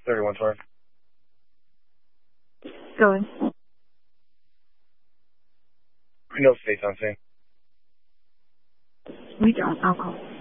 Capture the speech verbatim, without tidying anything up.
thirty-one twelve. Going. No states on scene. We don't. I'll call.